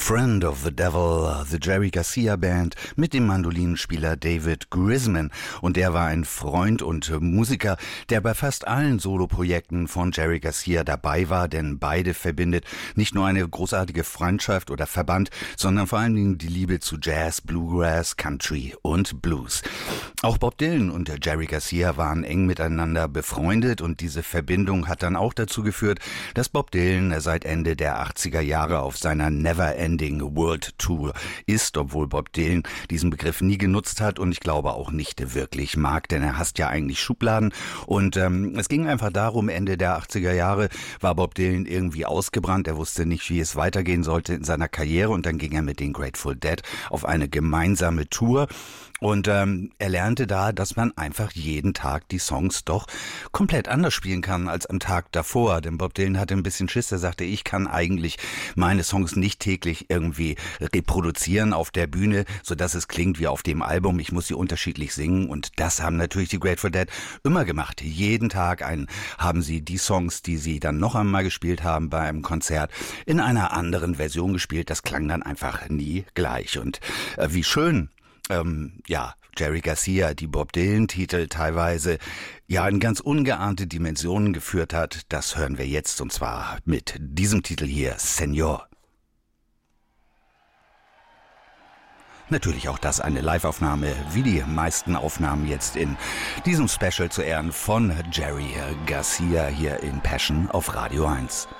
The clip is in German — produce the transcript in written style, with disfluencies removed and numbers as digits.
Friend of the Devil, the Jerry Garcia Band mit dem Mandolinenspieler David Grisman. Und der war ein Freund und Musiker, der bei fast allen Soloprojekten von Jerry Garcia dabei war, denn beide verbindet nicht nur eine großartige Freundschaft oder Verband, sondern vor allen Dingen die Liebe zu Jazz, Bluegrass, Country und Blues. Auch Bob Dylan und Jerry Garcia waren eng miteinander befreundet und diese Verbindung hat dann auch dazu geführt, dass Bob Dylan seit Ende der 80er Jahre auf seiner Never-Ending World Tour ist, obwohl Bob Dylan diesen Begriff nie genutzt hat und ich glaube auch nicht wirklich mag, denn er hasst ja eigentlich Schubladen und es ging einfach darum, Ende der 80er Jahre war Bob Dylan irgendwie ausgebrannt, er wusste nicht, wie es weitergehen sollte in seiner Karriere und dann ging er mit den Grateful Dead auf eine gemeinsame Tour. Und er lernte da, dass man einfach jeden Tag die Songs doch komplett anders spielen kann als am Tag davor. Denn Bob Dylan hatte ein bisschen Schiss, er sagte, ich kann eigentlich meine Songs nicht täglich irgendwie reproduzieren auf der Bühne, sodass es klingt wie auf dem Album. Ich muss sie unterschiedlich singen und das haben natürlich die Grateful Dead immer gemacht. Jeden Tag haben sie die Songs, die sie dann noch einmal gespielt haben bei einem Konzert, in einer anderen Version gespielt. Das klang dann einfach nie gleich. Und wie schön Jerry Garcia, die Bob Dylan-Titel teilweise in ganz ungeahnte Dimensionen geführt hat, das hören wir jetzt und zwar mit diesem Titel hier, Señor. Natürlich auch das eine Live-Aufnahme, wie die meisten Aufnahmen jetzt in diesem Special zu Ehren von Jerry Garcia hier in Passion auf Radio 1.